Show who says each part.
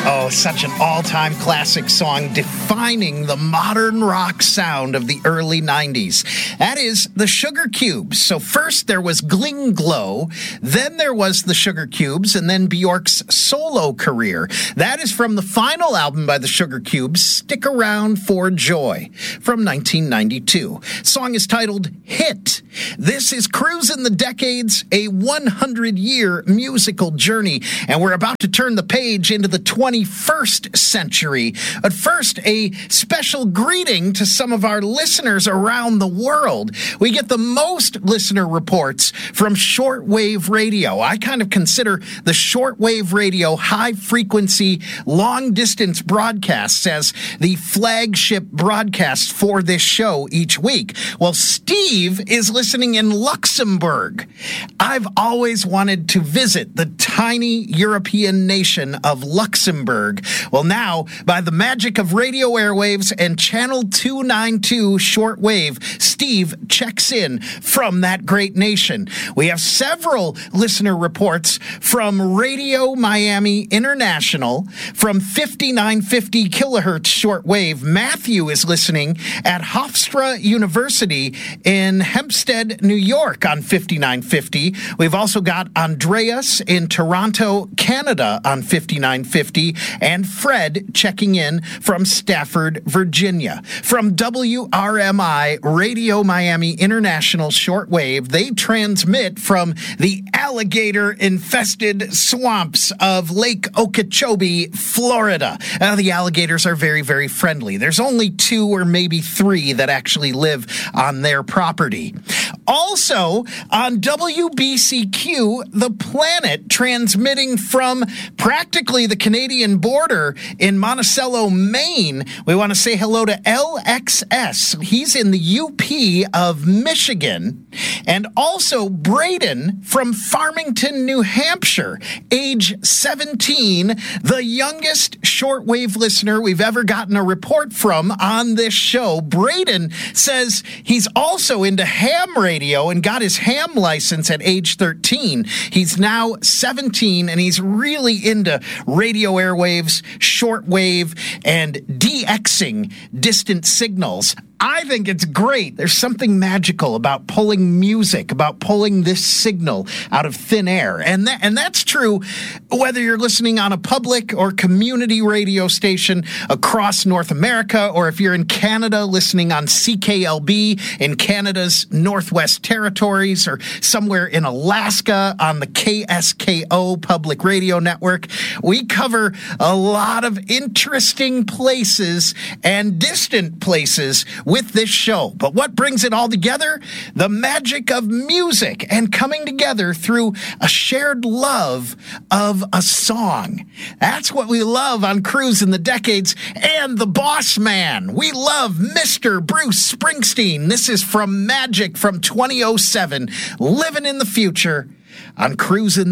Speaker 1: Oh, such an all-time classic song defining the modern rock sound of the early 90s. That is the Sugar Cubes. So first there was Gling Glow, then there was the Sugar Cubes, and then Bjork's solo career. That is from the final album by the Sugar Cubes, Stick Around for Joy, from 1992. Song is titled Hit. This is Cruisin' the Decades, a 100-year musical journey, and we're about to turn the page into the 21st century. But first, a special greeting to some of our listeners around the world. We get the most listener reports from shortwave radio. I kind of consider the shortwave radio high-frequency, long-distance broadcasts as the flagship broadcast for this show each week. Well, Steve is listening in Luxembourg. I've always wanted to visit the tiny European nation of Luxembourg. Well, now, by the magic of radio airwaves and Channel 292 shortwave, Steve checks in from that great nation. We have several listener reports from Radio Miami International, from 5950 kilohertz shortwave. Matthew is listening at Hofstra University in Hempstead, New York on 5950. We've also got Andreas in Toronto, Canada on 5950, and Fred checking in from Stafford, Virginia. From WRMI Radio Miami International shortwave, they transmit from the alligator-infested swamps of Lake Okeechobee, Florida. The alligators are very, very friendly. There's only 2 or maybe 3 that actually live on their property. Also, on WBCQ, The Planet, transmitting from practically the Canadian border in Monticello, Maine. We want to say hello to LXS. He's in the UP of Michigan. And also Braden from Farmington, New Hampshire, age 17, the youngest shortwave listener we've ever gotten a report from on this show. Braden says he's also into ham radio and got his ham license at age 13. He's now 17 and he's really into radio airwaves, shortwave, and DXing distant signals. I think it's great. There's something magical about pulling music, about pulling this signal out of thin air. And that's true whether you're listening on a public or community radio station across North America, or if you're in Canada listening on CKLB in Canada's Northwest Territories, or somewhere in Alaska on the KSKO Public Radio Network. We cover a lot of interesting places and distant places with this show. But what brings it all together? The magic of music and coming together through a shared love of a song. That's what we love on Cruisin' the Decades and the Boss Man. We love Mr. Bruce Springsteen. This is from Magic from 2007, Living in the Future on Cruisin'